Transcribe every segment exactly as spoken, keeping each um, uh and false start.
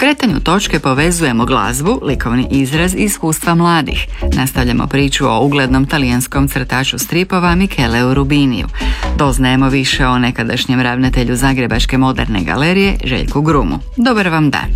kretanju točke povezujemo glazbu, likovni izraz i iskustva mladih. Nastavljamo priču o uglednom talijanskom crtaču stripova Micheleu Rubiniju. Doznajemo više o nekadašnjem ravnatelju Zagrebačke moderne galerije Željku Grumu. Dobar vam dan!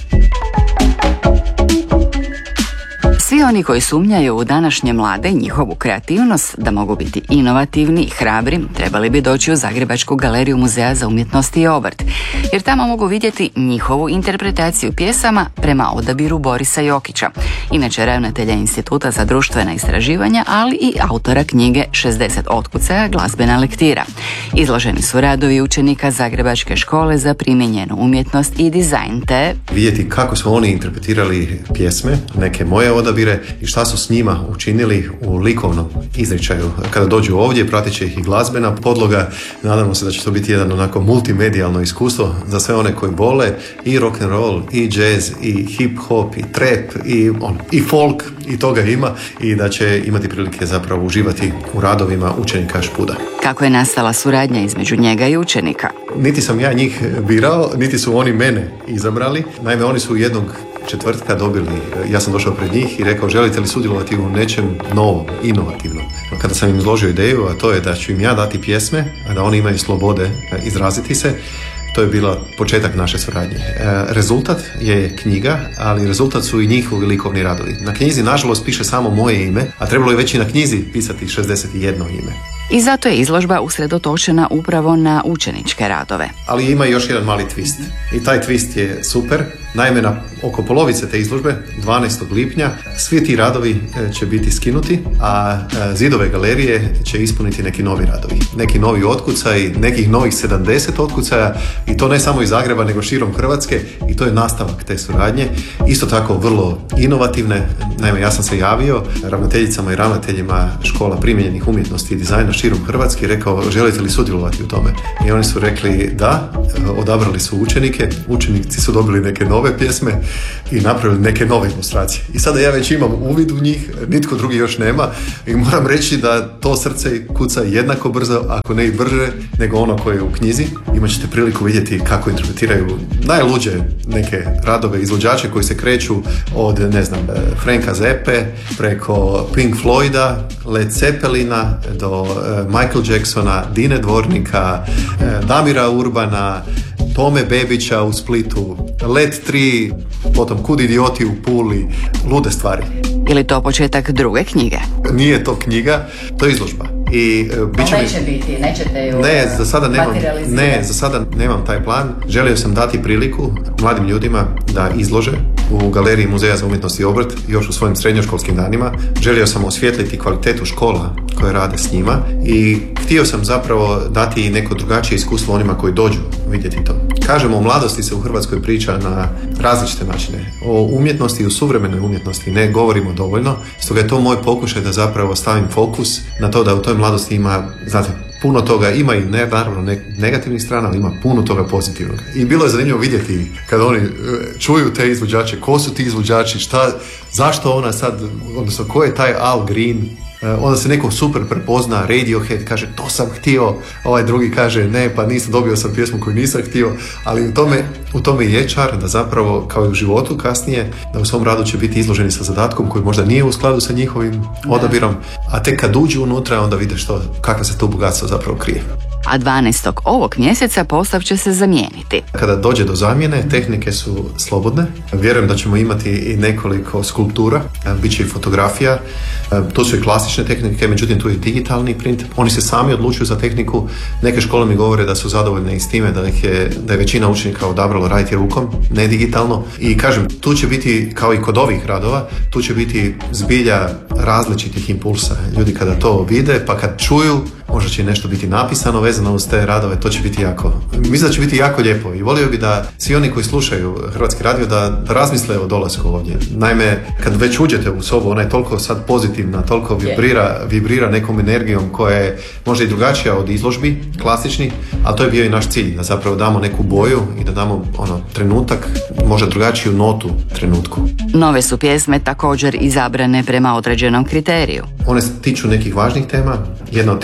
Svi oni koji sumnjaju u današnje mlade i njihovu kreativnost da mogu biti inovativni i hrabri, trebali bi doći u Zagrebačku galeriju Muzeja za umjetnost i obrt, jer tamo mogu vidjeti njihovu interpretaciju pjesama prema odabiru Borisa Jokića, inače ravnatelja Instituta za društvena istraživanja, ali i autora knjige šezdeset otkucaja glazbena lektira. Izloženi su radovi učenika Zagrebačke škole za primijenjenu umjetnost i dizajn, te vidjeti kako su oni interpretirali pjesme, neke moje odabire, i šta su s njima učinili u likovnom izričaju. Kada dođu ovdje, pratit će ih i glazbena podloga. Nadamo se da će to biti jedan onako multimedijalno iskustvo za sve one koji vole i rock and roll, i jazz, i hip hop, i trap, i, on, i folk, i toga ima, i da će imati prilike zapravo uživati u radovima učenika Špuda. Kako je nastala suradnja između njega i učenika? Niti sam ja njih birao, niti su oni mene izabrali. Naime, oni su jednog četvrtka dobili, ja sam došao pred njih i rekao, želite li sudjelovati u nečem novom, inovativnom. Kada sam im izložio ideju, a to je da ću im ja dati pjesme, a da oni imaju slobode izraziti se, to je bila početak naše suradnje. Rezultat je knjiga, ali rezultat su i njihovi likovni radovi. Na knjizi, nažalost, piše samo moje ime, a trebalo je već i na knjizi pisati šezdeset jedno ime. I zato je izložba usredotočena upravo na učeničke radove. Ali ima još jedan mali twist. I taj twist je super. Naime, na oko polovice te izložbe, dvanaestog lipnja, svi ti radovi će biti skinuti, a zidove galerije će ispuniti neki novi radovi. Neki novi otkucaj, nekih novih sedamdeset otkucaja, i to ne samo iz Zagreba, nego širom Hrvatske, i to je nastavak te suradnje. Isto tako vrlo inovativne. Naime, ja sam se javio ravnateljicama i ravnateljima škola primijenjenih umjetnosti i dizajna širom Hrvatske i rekao, želite li sudjelovati u tome? I oni su rekli da, odabrali su učenike, učenici su dobili neke nove pjesme i napravili neke nove ilustracije. I sada ja već imam uvid u njih, nitko drugi još nema, i moram reći da to srce kuca jednako brzo, ako ne i brže, nego ono koje je u knjizi. Imat ćete priliku vidjeti kako interpretiraju najluđe neke radove, izvođače koji se kreću od, ne znam, Franka Zappe preko Pink Floyda, Led Zeppelina do Michael Jacksona, Dine Dvornika, Damira Urbana, Tome Bebića u Splitu, Let tri, potom Kud idioti u Puli, lude stvari. Ili to početak druge knjige? Nije to knjiga, to je izložba. I uh, bit će neće mi... biti, nećete ju ne, za sada nemam, ne, za sada nemam taj plan. Želio sam dati priliku mladim ljudima da izlože u galeriji Muzeja za umjetnost i obrt još u svojim srednjoškolskim danima. Želio sam osvijetliti kvalitetu škola koje rade s njima i htio sam zapravo dati i neko drugačije iskustvo onima koji dođu vidjeti to. Kažemo, o mladosti se u Hrvatskoj priča na različite načine. O umjetnosti i o suvremenoj umjetnosti ne govorimo dovoljno, stoga je to moj pokušaj da zapravo stavim fokus na to da u toj mladosti ima, znate, puno toga, ima i ne, naravno ne, negativnih strana, ali ima puno toga pozitivnog. I bilo je zanimljivo vidjeti kada oni čuju te izvođače, ko su ti izvođači, šta, zašto ona sad, odnosno ko je taj Al Green. Onda se neko super prepozna, Radiohead kaže to sam htio, ovaj drugi kaže ne, pa nisam, dobio sam pjesmu koju nisam htio, ali u tome, u tome je čar da zapravo, kao i u životu kasnije, da u svom radu će biti izloženi sa zadatkom koji možda nije u skladu sa njihovim odabirom, a tek kad uđu unutra onda vide što, kakva se to bogatstvo zapravo krije. A dvanaestog ovog mjeseca postav će se zamijeniti. Kada dođe do zamjene, tehnike su slobodne. Vjerujem da ćemo imati i nekoliko skulptura, bit će i fotografija. To su i klasične tehnike, međutim tu je digitalni print. Oni se sami odlučuju za tehniku. Neke škole mi govore da su zadovoljne i s time da, ih je, da je većina učenika odabralo raditi rukom, ne digitalno. I kažem, tu će biti, kao i kod ovih radova, tu će biti zbilja različitih impulsa. Ljudi kada to vide, pa kad čuju, možda će nešto biti napisano vezano uz te radove, to će biti jako, mislim da će biti jako lijepo i volio bi da svi oni koji slušaju Hrvatski radio da, da razmisle o dolasku ovdje. Naime, kad već uđete u sobu, ona je toliko sad pozitivna, toliko vibrira, vibrira nekom energijom koja je možda i drugačija od izložbi, klasični, ali to je bio i naš cilj, da zapravo damo neku boju i da damo ono, trenutak, možda drugačiju notu trenutku. Nove su pjesme također izabrane prema određenom kriteriju. One se tiču nekih važnih tema. Jedna od tema koja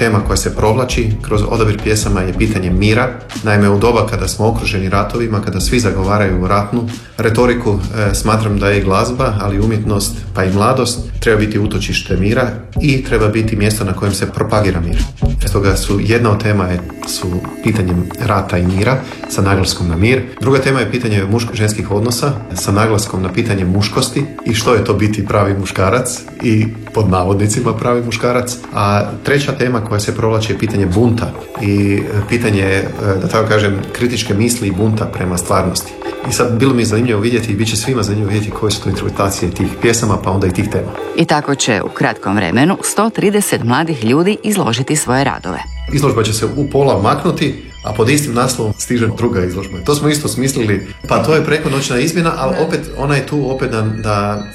se provlači kroz odabir pjesama je pitanje mira. Naime, u doba kada smo okruženi ratovima, kada svi zagovaraju ratnu retoriku, e, smatram da je i glazba, ali i umjetnost, pa i mladost, treba biti utočište mira i treba biti mjesto na kojem se propagira mir. Stoga su jedna od tema je, su pitanje rata i mira sa naglaskom na mir. Druga tema je pitanje muško-ženskih odnosa sa naglaskom na pitanje muškosti i što je to biti pravi muškarac i pod navodnicima pravi muškarac. A treća tema koja se provlači je pitanje bunta i pitanje, da tako kažem, kritičke misli i bunta prema stvarnosti. I sad bilo mi je zanimljivo vidjeti i bit će svima zanimljivo vidjeti koje su to interpretacije tih pjesama, pa onda i tih tema. I tako će u kratkom vremenu sto trideset mladih ljudi izložiti svoje radove. Izložba će se u pola maknuti, a pod istim naslovom stiže druga izložba. To smo isto smislili, pa to je prekonoćna izmjena, ali opet ona je tu opet da, da,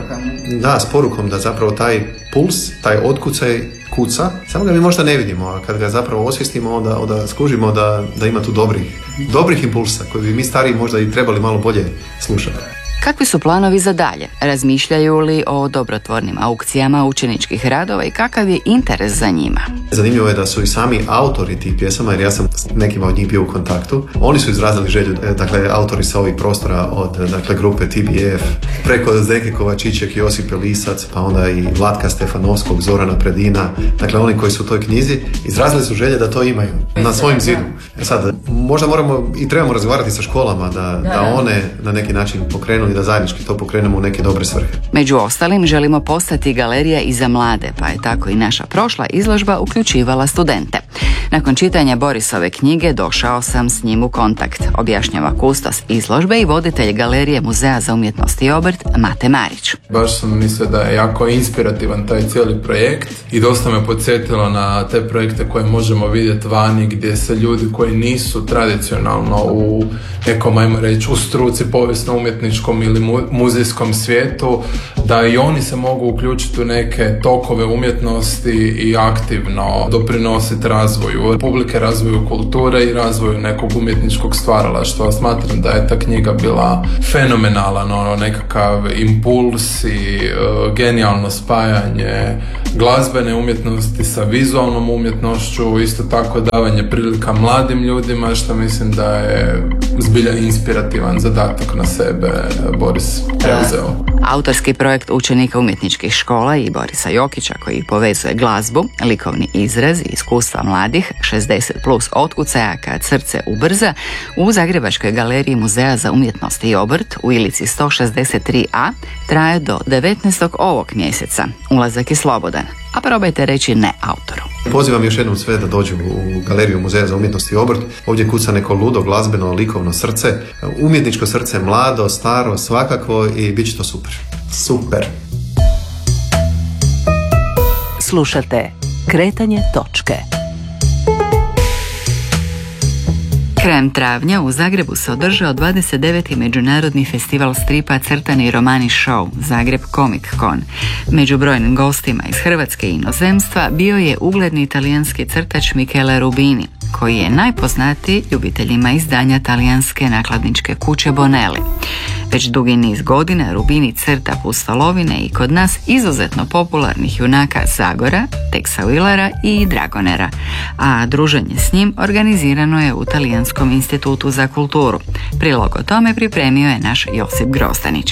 da s porukom da zapravo taj puls, taj otkucaj kuca, samo ga mi možda ne vidimo, a kad ga zapravo osvijestimo, onda, onda skužimo da, da ima tu dobrih, dobrih impulsa koje bi mi stariji možda i trebali malo bolje slušati. Kakvi su planovi za dalje? Razmišljaju li o dobrotvornim aukcijama učeničkih radova i kakav je interes za njima? Zanimljivo je da su i sami autori tih pjesama, jer ja sam s nekima od njih bio u kontaktu. Oni su izrazili želju, dakle, autori sa ovih prostora od, dakle, grupe T B F, preko Zdenke Kovačićek, Josipe Lisac, pa onda i Vlatka Stefanovskog, Zorana Predina. Dakle, oni koji su u toj knjizi izrazili su želje da to imaju na svojim zidu. E sad, možda moramo i trebamo razgovarati sa školama da, da one na neki način pokrenu i da zajednički to pokrenemo u neke dobre svrhe. Među ostalim želimo postati galerija i za mlade, pa je tako i naša prošla izložba uključivala studente. Nakon čitanja Borisove knjige došao sam s njim u kontakt, objašnjava kustos izložbe i voditelj galerije Muzeja za umjetnost i obrt Mate Marić. Baš sam mislio da je jako inspirativan taj cijeli projekt i dosta me podsjetilo na te projekte koje možemo vidjeti vani, gdje se ljudi koji nisu tradicionalno u nekom, ajmo reći, u struci povijesno-umjetničkom ili mu- muzejskom svijetu, da i oni se mogu uključiti u neke tokove umjetnosti i aktivno doprinositi razvoju publike, razvoju kulture i razvoju nekog umjetničkog stvaralaštva. Smatram da je ta knjiga bila fenomenalan, ono, nekakav impuls i uh, genijalno spajanje glazbene umjetnosti sa vizualnom umjetnošću, isto tako davanje prilika mladim ljudima, što mislim da je zbilja inspirativan zadatak na sebe Boris preuzeo. Autorski projekt učenika umjetničkih škola i Borisa Jokića, koji povezuje glazbu, likovni izraz i iskustva mladih, šezdeset plus otkucaja kad srce ubrza, u Zagrebačkoj galeriji Muzeja za umjetnost i obrt u Ilici sto šezdeset tri a traje do devetnaestog ovog mjeseca. Ulazak je slobodan, a probajte reći ne autoru. Pozivam još jednom sve da dođu u galeriju Muzeja za umjetnost i obrt. Ovdje kuca neko ludo, glazbeno, likovno srce, umjetničko srce, mlado, staro, svakako, i bit će to super. Super! Slušate Kretanje točke. Krajem travnja u Zagrebu se održao dvadeset deveti Međunarodni festival stripa Crtani romani show Zagreb Comic Con. Među brojnim gostima iz Hrvatske i inozemstva bio je ugledni talijanski crtač Michele Rubini, koji je najpoznatiji ljubiteljima izdanja talijanske nakladničke kuće Bonelli. Već dugi niz godina Rubini crta pustolovine i kod nas izuzetno popularnih junaka Zagora, Texa Willara i Dragonera, a druženje s njim organizirano je u Talijanskom institutu za kulturu. Prilog o tome pripremio je naš Josip Grozdanić.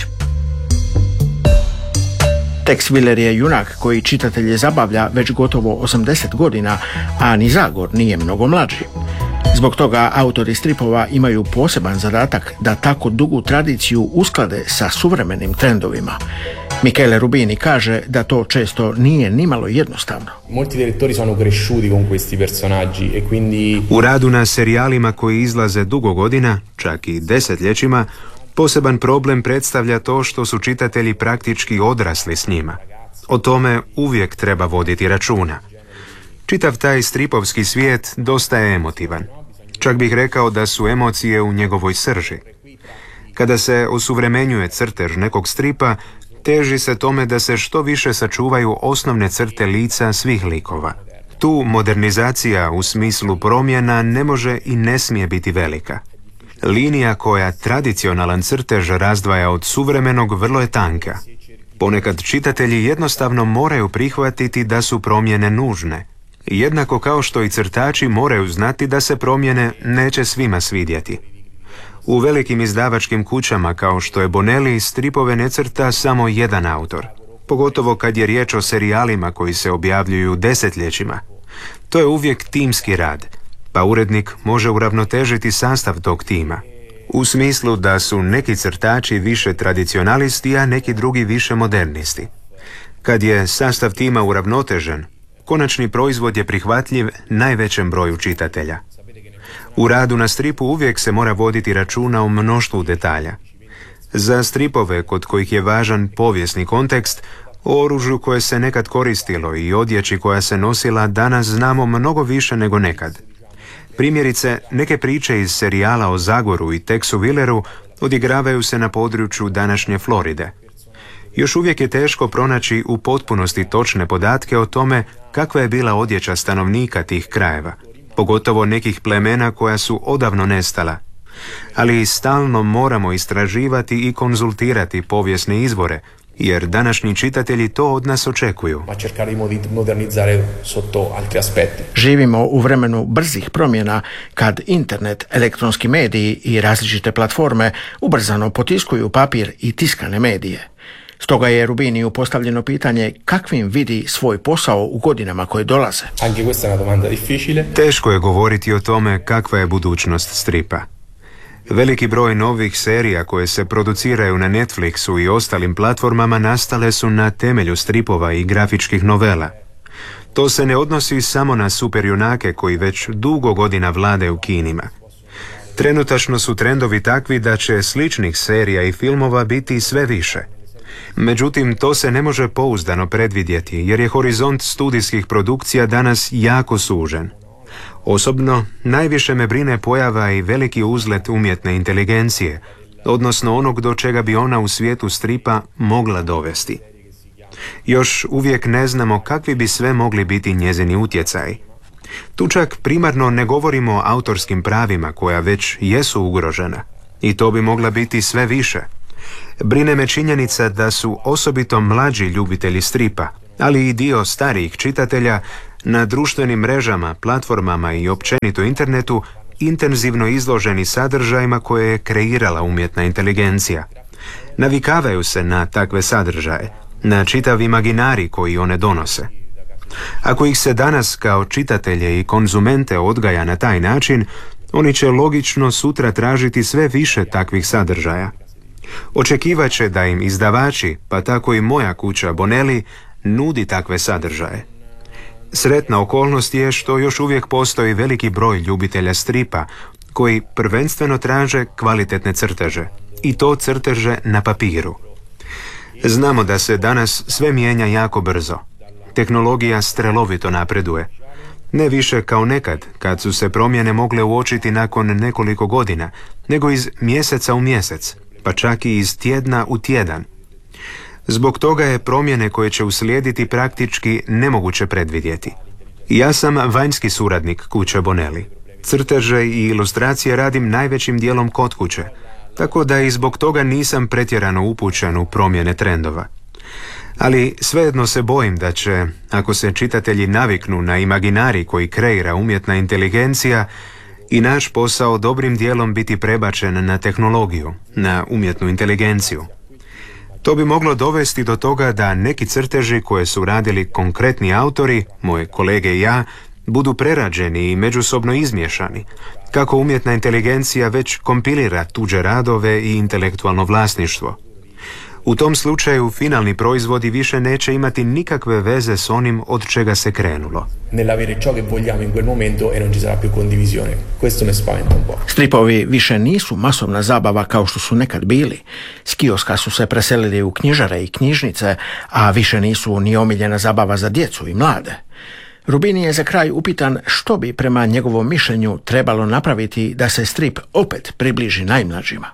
Tex Willer je junak koji čitatelje zabavlja već gotovo osamdeset godina, a ni Zagor nije mnogo mlađi. Zbog toga autori stripova imaju poseban zadatak da tako dugu tradiciju usklade sa suvremenim trendovima. Michele Rubini kaže da to često nije nimalo jednostavno. Molti direttori sono cresciuti con questi personaggi e quindi U radu na serijalima koji izlaze dugo godina, čak i desetljećima, poseban problem predstavlja to što su čitatelji praktički odrasli s njima. O tome uvijek treba voditi računa. Čitav taj stripovski svijet dosta je emotivan. Čak bih rekao da su emocije u njegovoj srži. Kada se osuvremenjuje crtež nekog stripa, teži se tome da se što više sačuvaju osnovne crte lica svih likova. Tu modernizacija u smislu promjena ne može i ne smije biti velika. Linija koja tradicionalan crtež razdvaja od suvremenog vrlo je tanka. Ponekad čitatelji jednostavno moraju prihvatiti da su promjene nužne. Jednako kao što i crtači moraju znati da se promjene neće svima svidjeti. U velikim izdavačkim kućama kao što je Bonelli stripove ne crta samo jedan autor, pogotovo kad je riječ o serijalima koji se objavljuju desetljećima. To je uvijek timski rad, pa urednik može uravnotežiti sastav tog tima. U smislu da su neki crtači više tradicionalisti, a neki drugi više modernisti. Kad je sastav tima uravnotežen, konačni proizvod je prihvatljiv najvećem broju čitatelja. U radu na stripu uvijek se mora voditi računa o mnoštvu detalja. Za stripove kod kojih je važan povijesni kontekst, o oružju koje se nekad koristilo i odjeći koja se nosila danas znamo mnogo više nego nekad. Primjerice, neke priče iz serijala o Zagoru i Texu Willeru odigravaju se na području današnje Floride. Još uvijek je teško pronaći u potpunosti točne podatke o tome kakva je bila odjeća stanovnika tih krajeva, pogotovo nekih plemena koja su odavno nestala. Ali stalno moramo istraživati i konzultirati povijesne izvore, jer današnji čitatelji to od nas očekuju. Živimo u vremenu brzih promjena kad internet, elektronski mediji i različite platforme ubrzano potiskuju papir i tiskane medije. Stoga je Rubiniju postavljeno pitanje kakvim vidi svoj posao u godinama koje dolaze. Teško je govoriti o tome kakva je budućnost stripa. Veliki broj novih serija koje se produciraju na Netflixu i ostalim platformama nastale su na temelju stripova i grafičkih novela. To se ne odnosi samo na superjunake koji već dugo godina vladaju kinima. Trenutačno su trendovi takvi da će sličnih serija i filmova biti sve više. Međutim, to se ne može pouzdano predvidjeti jer je horizont studijskih produkcija danas jako sužen. Osobno, najviše me brine pojava i veliki uzlet umjetne inteligencije, odnosno onog do čega bi ona u svijetu stripa mogla dovesti. Još uvijek ne znamo kakvi bi sve mogli biti njezini utjecaji. Tu čak primarno ne govorimo o autorskim pravima koja već jesu ugrožena, i to bi mogla biti sve više. Brine me činjenica da su osobito mlađi ljubitelji stripa, ali i dio starijih čitatelja, na društvenim mrežama, platformama i općenito internetu intenzivno izloženi sadržajima koje je kreirala umjetna inteligencija. Navikavaju se na takve sadržaje, na čitav imaginari koji one donose. Ako ih se danas kao čitatelje i konzumente odgaja na taj način, oni će logično sutra tražiti sve više takvih sadržaja. Očekivaće da im izdavači, pa tako i moja kuća Bonelli, nudi takve sadržaje. Sretna okolnost je što još uvijek postoji veliki broj ljubitelja stripa koji prvenstveno traže kvalitetne crteže, i to crteže na papiru. Znamo da se danas sve mijenja jako brzo. Tehnologija strelovito napreduje. Ne više kao nekad, kad su se promjene mogle uočiti nakon nekoliko godina, nego iz mjeseca u mjesec, pa čak i iz tjedna u tjedan. Zbog toga je promjene koje će uslijediti praktički nemoguće predvidjeti. Ja sam vanjski suradnik kuće Bonelli. Crteže i ilustracije radim najvećim dijelom kod kuće, tako da i zbog toga nisam pretjerano upućen u promjene trendova. Ali svejedno se bojim da će, ako se čitatelji naviknu na imaginari koji kreira umjetna inteligencija, i naš posao dobrim dijelom biti prebačen na tehnologiju, na umjetnu inteligenciju. To bi moglo dovesti do toga da neki crteži koje su radili konkretni autori, moje kolege i ja, budu prerađeni i međusobno izmiješani, kako umjetna inteligencija već kompilira tuđe radove i intelektualno vlasništvo. U tom slučaju finalni proizvodi više neće imati nikakve veze s onim od čega se krenulo. Stripovi više nisu masovna zabava kao što su nekad bili. S kioska su se preselili u knjižare i knjižnice, a više nisu ni omiljena zabava za djecu i mlade. Rubini je za kraj upitan što bi prema njegovom mišljenju trebalo napraviti da se strip opet približi najmlađima.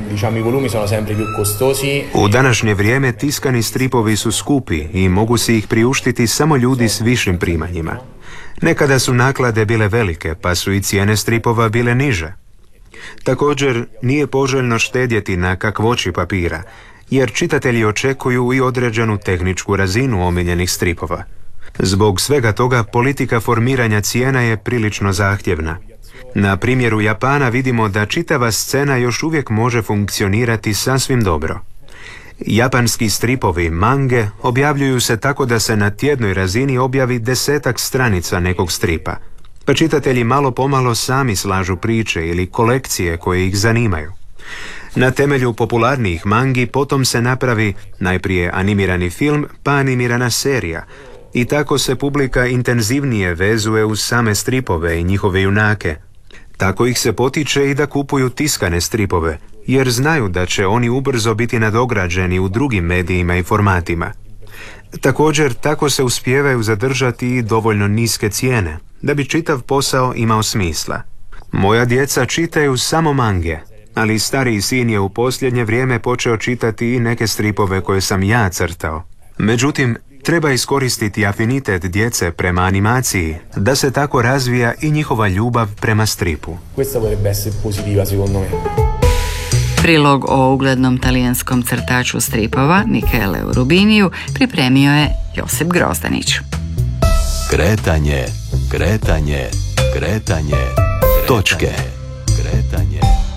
U današnje vrijeme tiskani stripovi su skupi i mogu si ih priuštiti samo ljudi s višim primanjima. Nekada su naklade bile velike, pa su i cijene stripova bile niže. Također, nije poželjno štedjeti na kakvoći papira, jer čitatelji očekuju i određenu tehničku razinu omiljenih stripova. Zbog svega toga politika formiranja cijena je prilično zahtjevna. Na primjeru Japana vidimo da čitava scena još uvijek može funkcionirati sasvim dobro. Japanski stripovi, mange, objavljuju se tako da se na tjednoj razini objavi desetak stranica nekog stripa, pa čitatelji malo pomalo sami slažu priče ili kolekcije koje ih zanimaju. Na temelju popularnijih mangi potom se napravi najprije animirani film, pa animirana serija, i tako se publika intenzivnije vezuje uz same stripove i njihove junake. Tako ih se potiče i da kupuju tiskane stripove, jer znaju da će oni ubrzo biti nadograđeni u drugim medijima i formatima. Također, tako se uspijevaju zadržati i dovoljno niske cijene, da bi čitav posao imao smisla. Moja djeca čitaju samo mange, ali stariji sin je u posljednje vrijeme počeo čitati i neke stripove koje sam ja crtao. Međutim, treba iskoristiti afinitet djece prema animaciji, da se tako razvija i njihova ljubav prema stripu. Questa potrebbe essere positiva secondo me. Prilog o uglednom talijanskom crtaču stripova Michele Rubiniju pripremio je Josip Grozdanić. Kretanje, kretanje, kretanje, točke, kretanje.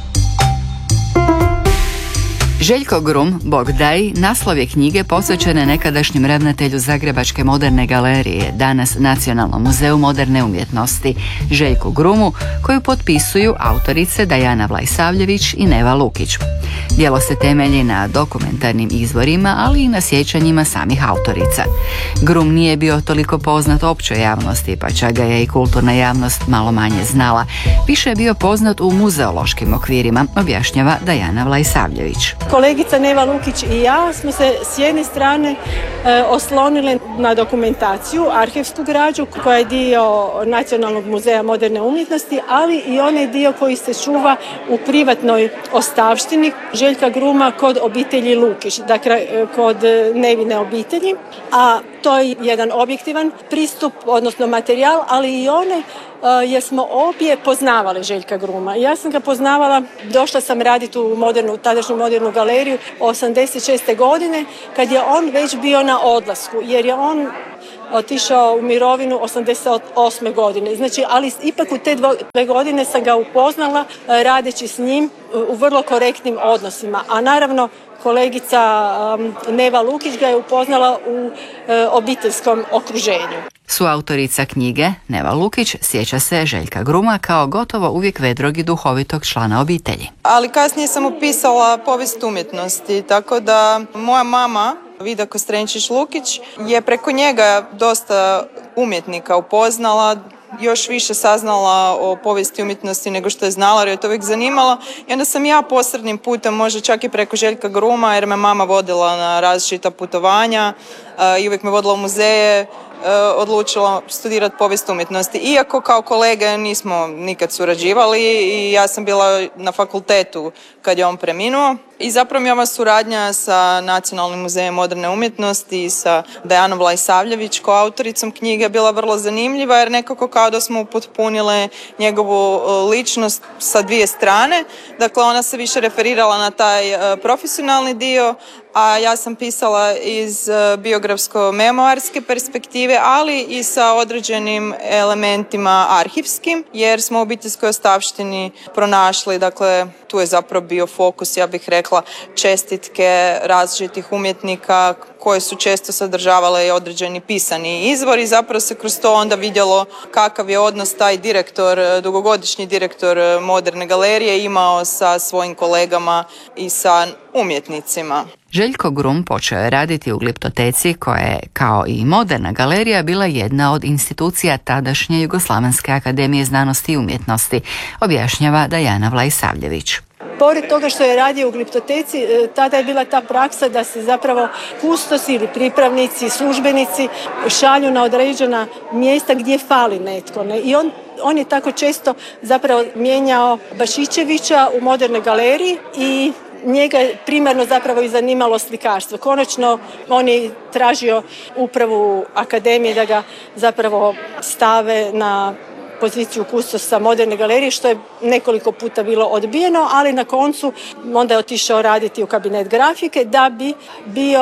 Željko Grum, Bog daj, naslov je knjige posvećene nekadašnjem ravnatelju Zagrebačke moderne galerije, danas Nacionalnom muzeju moderne umjetnosti, Željku Grumu, koju potpisuju autorice Dajana Vlajsavljević i Neva Lukić. Djelo se temelji na dokumentarnim izvorima, ali i na sjećanjima samih autorica. Grum nije bio toliko poznat općoj javnosti, pa čak ga je i kulturna javnost malo manje znala. Više je bio poznat u muzeološkim okvirima, objašnjava Dajana Vlajsavljević. Kolegica Neva Lukić i ja smo se s jedne strane e, oslonile na dokumentaciju, arhivsku građu koja je dio Nacionalnog muzeja moderne umjetnosti, ali i onaj dio koji se čuva u privatnoj ostavštini Željka Gruma kod obitelji Lukić, dakle kod Nevine obitelji, a to je jedan objektivan pristup, odnosno materijal, ali i one jer smo obje poznavali Željka Gruma. Ja sam ga poznavala, došla sam raditi u modernu, tadašnju modernu galeriju osamdeset šeste godine, kad je on već bio na odlasku, jer je on otišao u mirovinu osamdeset osme godine. Znači, ali ipak u te dve godine sam ga upoznala radeći s njim u vrlo korektnim odnosima. A naravno, kolegica um, Neva Lukić ga je upoznala u uh, obiteljskom okruženju. Suautorica knjige, Neva Lukić, sjeća se Željka Gruma kao gotovo uvijek vedrog i duhovitog člana obitelji. Ali kasnije sam upisala povijest umjetnosti, tako da moja mama, Vida Kostrenčić Lukić, je preko njega dosta umjetnika upoznala, još više saznala o povijesti umjetnosti nego što je znala, jer je to uvijek zanimala. I onda sam ja posrednim putem, možda čak i preko Željka Gruma, jer me mama vodila na različita putovanja uh, i uvijek me vodila u muzeje, odlučila studirati povijest umjetnosti. Iako kao kolege nismo nikad surađivali i ja sam bila na fakultetu kad je on preminuo. I zapravo mi je ova suradnja sa Nacionalnim muzejem moderne umjetnosti i sa Dajanom Vlajsavljević kao autoricom knjige bila vrlo zanimljiva, jer nekako kao da smo upotpunile njegovu ličnost sa dvije strane. Dakle, ona se više referirala na taj profesionalni dio, a ja sam pisala iz biografsko-memoarske perspektive, ali i sa određenim elementima arhivskim, jer smo u obiteljskoj ostavštini pronašli, dakle, tu je zapravo bio fokus, ja bih rekla, čestitke različitih umjetnika koje su često sadržavale i određeni pisani izvor i zapravo se kroz to onda vidjelo kakav je odnos taj direktor, dugogodišnji direktor moderne galerije imao sa svojim kolegama i sa umjetnicima. Željko Grum počeo je raditi u Gliptoteci, koja je, kao i moderna galerija, bila jedna od institucija tadašnje Jugoslavenske akademije znanosti i umjetnosti, objašnjava Dajana Vlajsavljević. Pored toga što je radio u Gliptoteci, tada je bila ta praksa da se zapravo kustosi ili pripravnici, službenici šalju na određena mjesta gdje fali netko. Ne? I on, on je tako često zapravo mijenjao Bašićevića u modernoj galeriji i njega je primarno zapravo i zanimalo slikarstvo. Konačno on je tražio upravu akademije da ga zapravo stave na poziciju kustosa moderne galerije, što je nekoliko puta bilo odbijeno, ali na koncu onda je otišao raditi u kabinet grafike da bi bio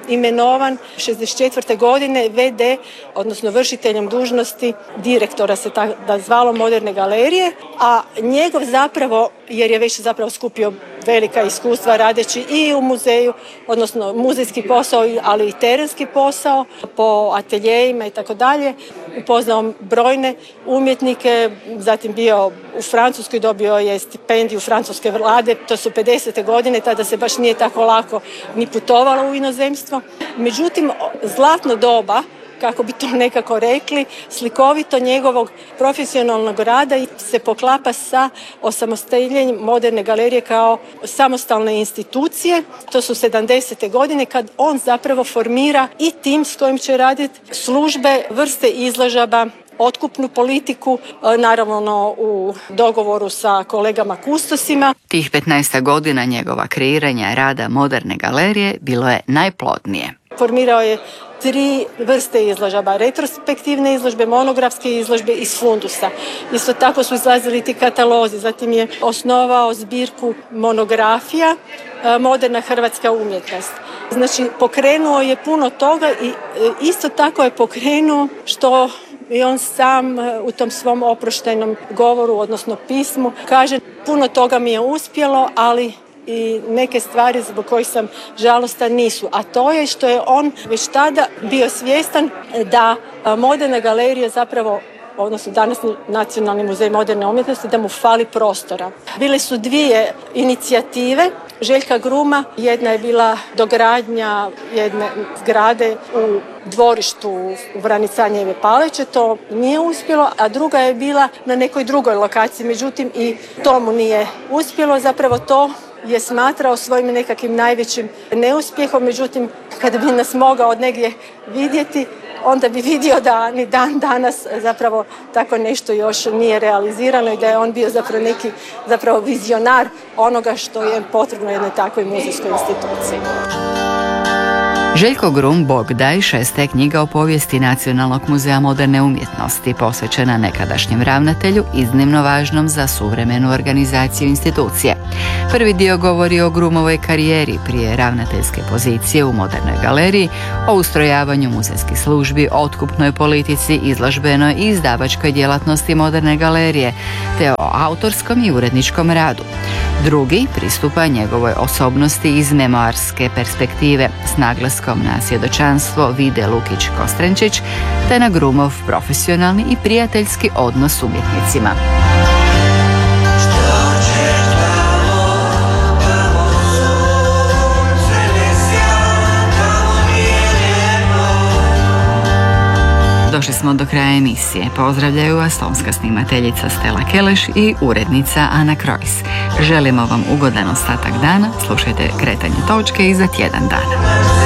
imenovan šezdeset četvrte godine ve de, odnosno vršiteljem dužnosti direktora se da zvalo Moderne galerije, a njegov zapravo, jer je već zapravo skupio velika iskustva radeći i u muzeju, odnosno muzejski posao, ali i terenski posao po ateljejima i tako dalje. Upoznao brojne umjetnike, zatim bio u Francuskoj, dobio je stipendiju francuske vlade, to su pedesete godine, tada se baš nije tako lako ni putovalo u inozemstvo. Međutim, zlatno doba, kako bi to nekako rekli, slikovito njegovog profesionalnog rada se poklapa sa osamostaljenjem Moderne galerije kao samostalne institucije. To su sedamdesete godine kad on zapravo formira i tim s kojim će raditi službe, vrste izložaba, otkupnu politiku, naravno u dogovoru sa kolegama kustosima. Tih petnaest godina njegova kreiranja rada Moderne galerije bilo je najplodnije. Formirao je tri vrste izložaba, retrospektivne izložbe, monografske izložbe iz fundusa. Isto tako su izlazili ti katalozi, zatim je osnovao zbirku monografija Moderna hrvatska umjetnost. Znači, pokrenuo je puno toga i isto tako je pokrenuo što i on sam u tom svom oproštajnom govoru, odnosno pismu, kaže puno toga mi je uspjelo, ali i neke stvari zbog kojih sam žalostan nisu. A to je što je on već tada bio svjestan da Moderna galerija zapravo, odnosno danas Nacionalni muzej moderne umjetnosti, da mu fali prostora. Bile su dvije inicijative Željka Gruma. Jedna je bila dogradnja jedne zgrade u dvorištu u Vranicanjeve paleće, to nije uspjelo, a druga je bila na nekoj drugoj lokaciji, međutim i to mu nije uspjelo. Zapravo to je smatrao svojim nekakvim najvećim neuspjehom, međutim kada bi nas mogao negdje vidjeti, onda bi vidio da ni dan danas zapravo tako nešto još nije realizirano i da je on bio zapravo neki zapravo vizionar onoga što je potrebno jednoj takvoj muzejskoj instituciji. Željko Grum, Bog daj, šesta je knjiga o povijesti Nacionalnog muzeja moderne umjetnosti, posvećena nekadašnjem ravnatelju, iznimno važnom za suvremenu organizaciju institucije. Prvi dio govori o Grumovoj karijeri prije ravnateljske pozicije u Modernoj galeriji, o ustrojavanju muzejskih službi, otkupnoj politici, izložbenoj i izdavačkoj djelatnosti Moderne galerije, te o autorskom i uredničkom radu. Drugi pristupa njegovoj osobnosti iz memoarske perspektive s naglaskom na svjedočanstvo Vide Lukić-Kostrenčić te na Grumov profesionalni i prijateljski odnos s umjetnicima. Došli smo do kraja emisije. Pozdravljaju vas tonska snimateljica Stella Keleš i urednica Ana Krojs. Želimo vam ugodan ostatak dana. Slušajte Kretanje točke i za tjedan dana.